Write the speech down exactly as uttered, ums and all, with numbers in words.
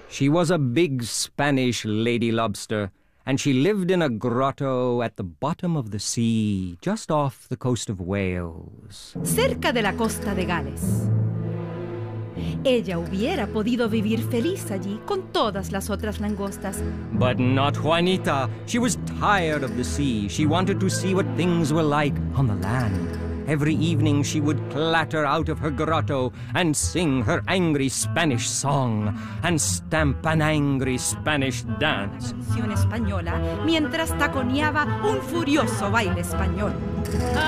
She was a big Spanish lady lobster, and she lived in a grotto at the bottom of the sea, just off the coast of Wales. Cerca de la costa de Gales. Ella hubiera podido vivir feliz allí con todas las otras langostas. But not Juanita. She was tired of the sea. She wanted to see what things were like on the land. Every evening she would clatter out of her grotto and sing her angry Spanish song and stamp an angry Spanish dance. Canción española mientras taconeaba un furioso baile español.